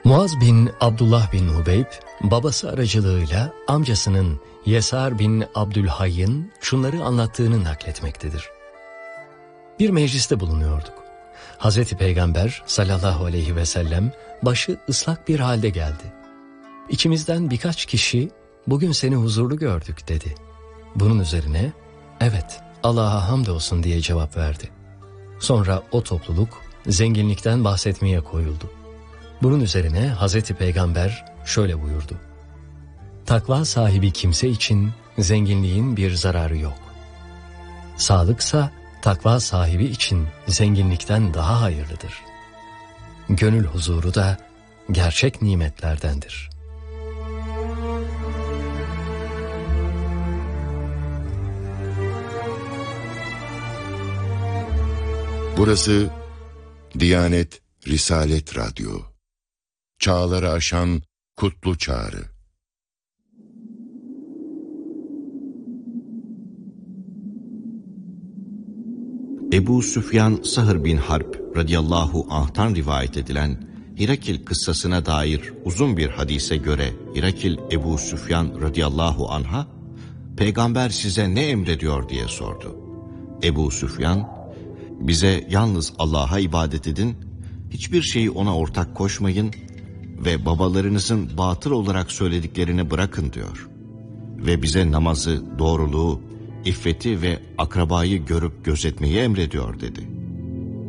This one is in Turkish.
Muaz bin Abdullah bin Hubeyb, babası aracılığıyla amcasının Yesar bin Abdülhayy'ın şunları anlattığını nakletmektedir. Bir mecliste bulunuyorduk. Hazreti Peygamber sallallahu aleyhi ve sellem başı ıslak bir halde geldi. İçimizden birkaç kişi bugün seni huzurlu gördük dedi. Bunun üzerine evet Allah'a hamdolsun diye cevap verdi. Sonra o topluluk zenginlikten bahsetmeye koyuldu. Bunun üzerine Hazreti Peygamber şöyle buyurdu. Takva sahibi kimse için zenginliğin bir zararı yok. Sağlıksa takva sahibi için zenginlikten daha hayırlıdır. Gönül huzuru da gerçek nimetlerdendir. Burası Diyanet Risalet Radyo. Çağları aşan kutlu çağrı. Ebu Süfyan Sahr bin Harb radıyallahu anh'tan rivayet edilen Hirakil kıssasına dair uzun bir hadise göre Hirakil Ebu Süfyan radıyallahu anh'a "Peygamber size ne emrediyor?" diye sordu. Ebu Süfyan, "Bize yalnız Allah'a ibadet edin, hiçbir şeyi ona ortak koşmayın ve babalarınızın batıl olarak söylediklerini bırakın" diyor. Ve bize namazı, doğruluğu, iffeti ve akrabayı görüp gözetmeyi emrediyor dedi.